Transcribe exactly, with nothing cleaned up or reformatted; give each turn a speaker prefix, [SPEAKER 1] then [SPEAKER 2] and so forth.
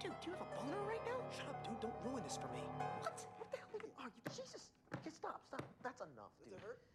[SPEAKER 1] Dude, do you have a boner right now?
[SPEAKER 2] Shut up, dude. Don't ruin this for me.
[SPEAKER 1] What? What the hell even are you? Jesus. Okay, stop, stop. That's enough, dude.
[SPEAKER 2] Does it hurt?